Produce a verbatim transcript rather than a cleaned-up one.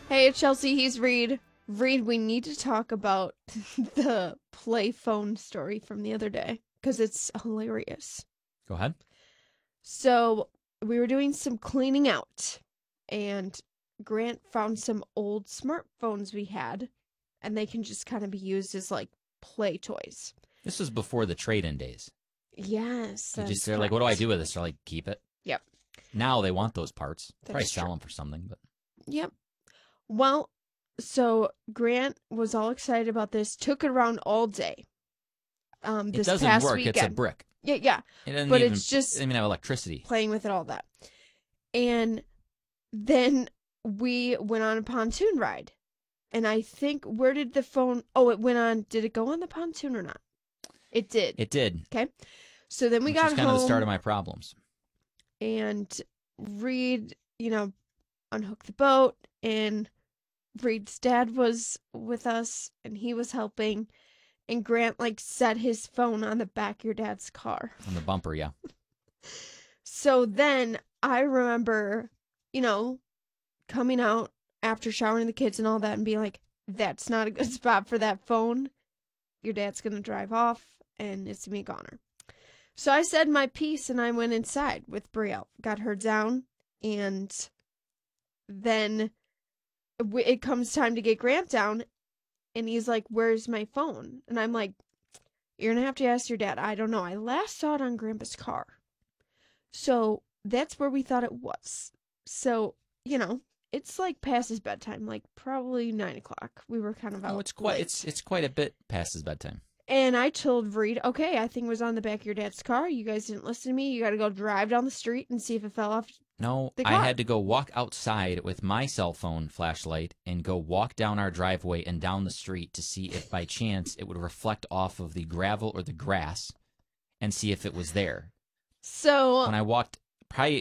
Hey, it's Chelsea. He's Reed. Reed, we need to talk about the play phone story from the other day because it's hilarious. Go ahead. So we were doing some cleaning out, and Grant found some old smartphones we had, and they can just kind of be used as like play toys. This was before the trade-in days. Yes. You that's just, they're like, what do I correct. do with this? They're like, keep it. Yep. Now they want those parts. That Probably is sell true. them for something, but Yep. Well, so Grant was all excited about this, took it around all day. Um, it this doesn't past work. weekend. It's a brick. Yeah, yeah. It doesn't But even, it's just- it doesn't even have electricity. Playing with it, all that. And then we went on a pontoon ride. And I think, where did the phone, oh, it went on, did it go on the pontoon or not? It did. It did. Okay. So then we Which got is kind home. of the start of my problems. And Reed, you know, unhooked the boat, and Reed's dad was with us, and he was helping, and Grant, like, set his phone on the back of your dad's car. On the bumper, yeah. So then I remember, you know, coming out after showering the kids and all that and being like, that's not a good spot for that phone. Your dad's going to drive off, and it's going to be a goner. So I said my piece, and I went inside with Brielle, got her down, and then it comes time to get Grant down, and he's like, where's my phone? And I'm like, you're going to have to ask your dad. I don't know. I last saw it on Grandpa's car. So that's where we thought it was. So, you know, it's like past his bedtime, like probably nine o'clock. We were kind of out. Oh, it's quite late. it's it's quite a bit past his bedtime. And I told Reed, okay, I think it was on the back of your dad's car. You guys didn't listen to me. You got to go drive down the street and see if it fell off. No, The I car. had to go walk outside with my cell phone flashlight and go walk down our driveway and down the street to see if by chance it would reflect off of the gravel or the grass and see if it was there. So When I walked, probably